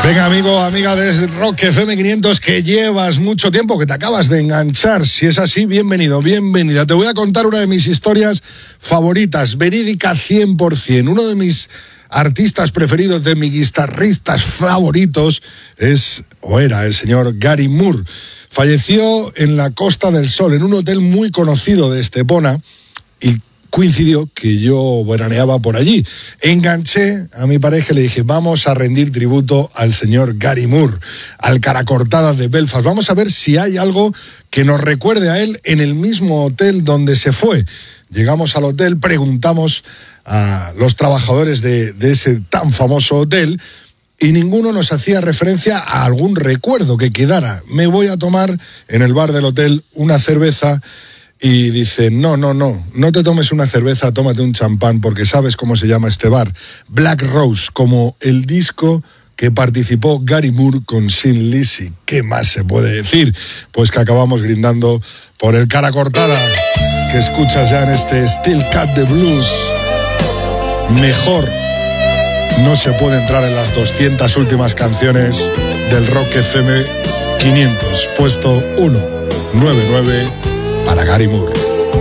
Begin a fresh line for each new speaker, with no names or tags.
Venga, amigo, amiga de Rock FM 500, que llevas mucho tiempo, que te acabas de enganchar. Si es así, bienvenido, bienvenida. Te voy a contar una de mis historias favoritas, verídica 100%. Uno de mis artistas preferidos, de mis guitarristas favoritos, era el señor Gary Moore. Falleció en la Costa del Sol, en un hotel muy conocido de Estepona, y coincidió que yo veraneaba por allí. Enganché a mi pareja y le dije, vamos a rendir tributo al señor Gary Moore, al Caracortada de Belfast. Vamos a ver si hay algo que nos recuerde a él en el mismo hotel donde se fue. Llegamos al hotel, preguntamos a los trabajadores de ese tan famoso hotel y ninguno nos hacía referencia a algún recuerdo que quedara. Me voy a tomar en el bar del hotel una cerveza. Y dice, no te tomes una cerveza, tómate un champán, porque ¿sabes cómo se llama este bar? Black Rose, como el disco que participó Gary Moore con Sin Lizzy. ¿Qué más se puede decir? Pues que acabamos brindando por el Caracortada que escuchas ya en este Still Cat the Blues. Mejor no se puede entrar en las 200 últimas canciones del Rock FM 500, puesto 199 para Gary Moore.